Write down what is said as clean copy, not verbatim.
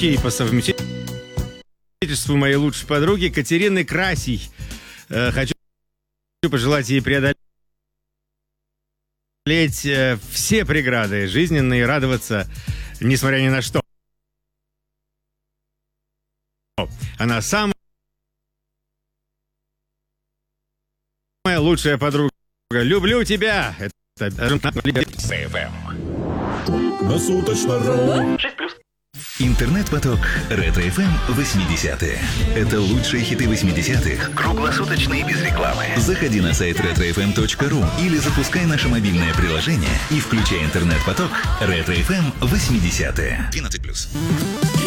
дочки и по совместительству моей лучшей подруги Катерины Красий. Хочу пожелать ей преодолеть все преграды жизненные и радоваться, несмотря ни на что. Она самая лучшая подруга. Люблю тебя. Насуточно-ру. Интернет-поток Ретро-ФМ 80-е. Это лучшие хиты 80-х, круглосуточно и без рекламы. Заходи на сайт retrofm.ru или запускай наше мобильное приложение и включай интернет-поток Ретро-ФМ 80-е. 12+.